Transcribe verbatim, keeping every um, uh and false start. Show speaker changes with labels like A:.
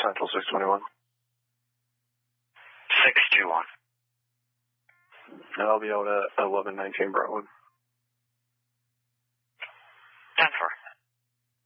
A: Central six twenty-one.
B: six two one.
A: I'll be out at eleven nineteen Brentwood.